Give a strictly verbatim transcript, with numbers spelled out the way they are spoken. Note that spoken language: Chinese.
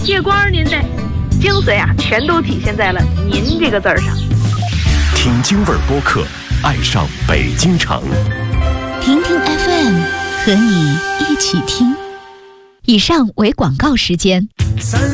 夜光年代，精髓啊，全都体现在了“您”这个字儿上。 听京味儿播客，爱上北京城。 听听 F M， 和你一起听。以上为广告时间。